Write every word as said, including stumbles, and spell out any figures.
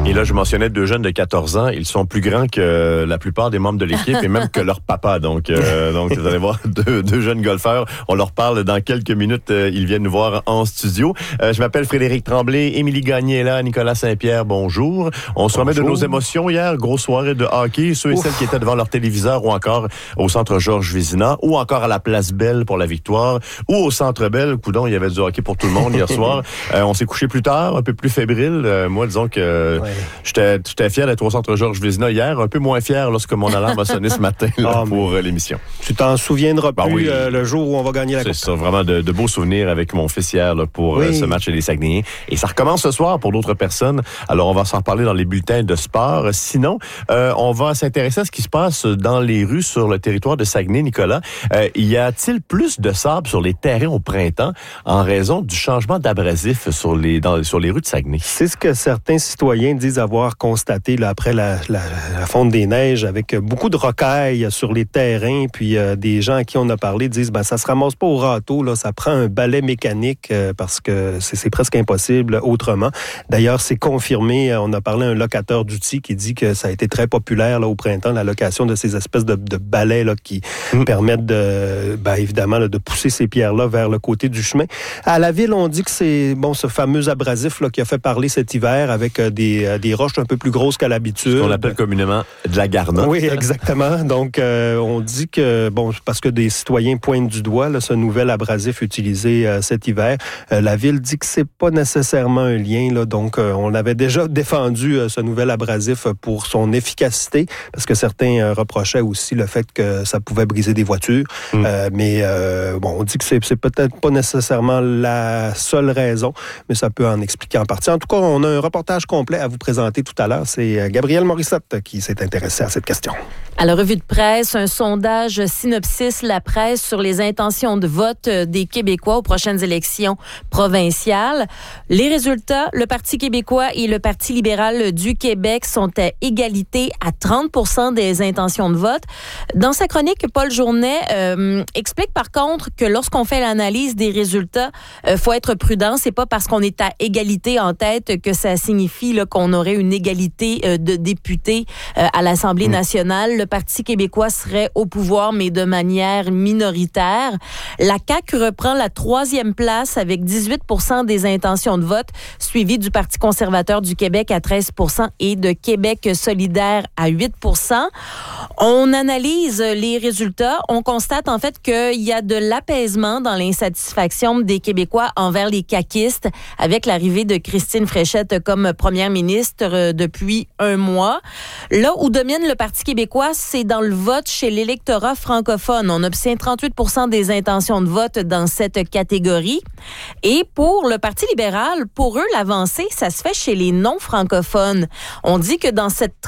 Et là, je mentionnais deux jeunes de quatorze ans. Ils sont plus grands que la plupart des membres de l'équipe et même que leur papa. Donc, euh, donc vous allez voir deux, deux jeunes golfeurs. On leur parle dans quelques minutes. Euh, ils viennent nous voir en studio. Euh, je m'appelle Frédéric Tremblay. Émilie Gagné est là. Nicolas Saint-Pierre, bonjour. On se remet de nos émotions hier. Grosse soirée de hockey. Ceux et Ouf. celles qui étaient devant leur téléviseur ou encore au centre Georges Vézina ou encore à la Place Belle pour la victoire ou au centre Belle. Coudon, il y avait du hockey pour tout le monde hier soir. Euh, on s'est couché plus tard, un peu plus fébrile. Euh, moi, disons que euh, ouais. j'étais, j'étais fier d'être au centre Georges Vézina hier. Un peu moins fier lorsque mon alarme a sonné ce matin là, oh, pour euh, l'émission. Tu t'en souviendras ben plus oui. euh, le jour où on va gagner la C'est coupe. C'est ça, vraiment de, de beaux souvenirs avec mon fils hier là, pour oui. euh, ce match des Saguenayens. Et ça recommence ce soir pour d'autres personnes. Alors, on va s'en reparler dans les bulletins de sport. Sinon, euh, on va s'intéresser à ce qui se passe dans les rues sur le territoire de Saguenay, Nicolas. Euh, y a-t-il plus de sable sur les terrains au printemps en raison du changement d'abrasif sur les, dans, sur les rues de Saguenay? C'est ce que certains citoyens disent avoir constaté là, après la, la, la fonte des neiges, avec beaucoup de rocailles sur les terrains. Puis euh, des gens à qui on a parlé disent ben ça se ramasse pas au râteau, là, ça prend un balai mécanique euh, parce que c'est, c'est presque impossible autrement. D'ailleurs, c'est confirmé. On a parlé à un locateur d'outils qui dit que ça a été très populaire là, au printemps, la location de ces espèces de, de balais là, qui mmh. permettent de, ben, évidemment là, de pousser ces pierres-là vers le côté du chemin. À la ville, on dit que c'est bon ce fameux abrasif là, qui a fait parler cet hiver avec euh, des, euh, des roches un peu plus grosses qu'à l'habitude. Ce qu'on appelle communément de la garnotte. Oui, exactement. Donc, euh, on dit que, bon, parce que des citoyens pointent du doigt là, ce nouvel abrasif utilisé euh, cet hiver, euh, la ville dit que c'est pas nécessairement un lien. Là, donc, euh, on avait déjà défendu euh, ce nouvel abrasif pour son efficacité, parce que certains euh, reprochaient aussi le fait que ça pouvait briser des voitures. Mm. Euh, mais, euh, bon, on dit que c'est, c'est peut-être pas nécessairement la seule raison, mais ça peut en expliquer en partie. En tout cas, on a un reportage complet à vous présenter tout à l'heure. C'est Gabriel Morissette qui s'est intéressé à cette question. À la revue de presse, un sondage Synopsis La Presse sur les intentions de vote des Québécois aux prochaines élections provinciales. Les résultats, le Parti québécois et le Parti libéral du Québec sont à égalité à trente pour cent des intentions de vote. Dans sa chronique, Paul Journet euh, explique par contre que lorsqu'on fait l'analyse des résultats, il euh, faut être prudent. C'est pas parce qu'on est à égalité en tête que ça signifie là, qu'on aurait une égalité euh, de députés euh, à l'Assemblée mmh. nationale. Le Parti québécois serait au pouvoir, mais de manière minoritaire. La C A Q reprend la troisième place avec dix-huit pour cent des intentions de vote, suivi du Parti conservateur du Québec à treize pour cent et de Québec solidaire à huit pour cent. On analyse les résultats. On constate en fait qu'il y a de l'apaisement dans l'insatisfaction des Québécois envers les caquistes avec l'arrivée de Christine Fréchette comme première ministre depuis un mois. Là où domine le Parti québécois, c'est dans le vote chez l'électorat francophone. On obtient trente-huit pour cent des intentions de vote dans cette catégorie. Et pour le Parti libéral, pour eux, l'avancée, ça se fait chez les non-francophones. On dit que dans cette